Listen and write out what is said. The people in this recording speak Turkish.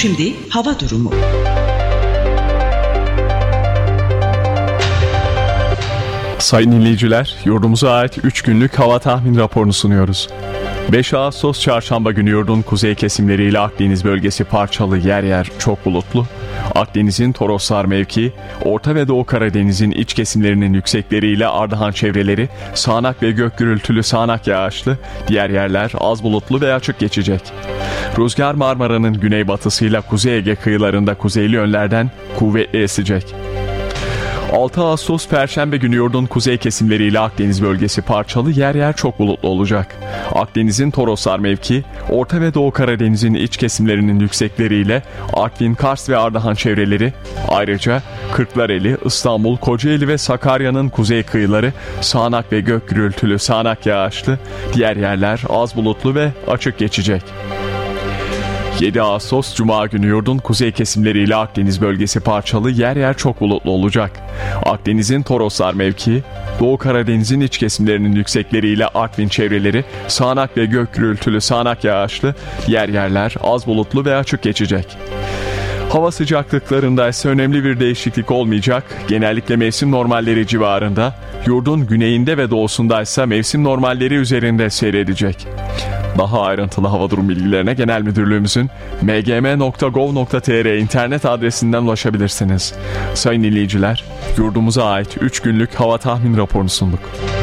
Şimdi hava durumu. Sayın dinleyiciler, yurdumuza ait 3 günlük hava tahmin raporunu sunuyoruz. 5 Ağustos Çarşamba günü yurdun kuzey kesimleriyle Akdeniz bölgesi parçalı yer yer çok bulutlu. Akdeniz'in Toroslar mevkii, Orta ve Doğu Karadeniz'in iç kesimlerinin yüksekleriyle Ardahan çevreleri sağanak ve gök gürültülü sağanak yağışlı, diğer yerler az bulutlu ve açık geçecek. Rüzgar Marmara'nın güneybatısıyla Kuzey Ege kıyılarında kuzeyli yönlerden kuvvetli esecek. 6 Ağustos Perşembe günü yurdun kuzey kesimleriyle Akdeniz bölgesi parçalı yer yer çok bulutlu olacak. Akdeniz'in Toroslar mevki, Orta ve Doğu Karadeniz'in iç kesimlerinin yüksekleriyle Artvin, Kars ve Ardahan çevreleri, ayrıca Kırklareli, İstanbul, Kocaeli ve Sakarya'nın kuzey kıyıları sağanak ve gök gürültülü sağanak yağışlı, diğer yerler az bulutlu ve açık geçecek. 7 Ağustos Cuma günü yurdun kuzey kesimleriyle Akdeniz bölgesi parçalı yer yer çok bulutlu olacak. Akdeniz'in Toroslar mevkii, Doğu Karadeniz'in iç kesimlerinin yüksekleriyle Artvin çevreleri sağanak ve gök gürültülü sağanak yağışlı, diğer yerler az bulutlu ve açık geçecek. Hava sıcaklıklarında ise önemli bir değişiklik olmayacak. Genellikle mevsim normalleri civarında, yurdun güneyinde ve doğusunda ise mevsim normalleri üzerinde seyredecek. Daha ayrıntılı hava durum bilgilerine Genel Müdürlüğümüzün mgm.gov.tr internet adresinden ulaşabilirsiniz. Sayın dinleyiciler, yurdumuza ait 3 günlük hava tahmin raporunu sunduk.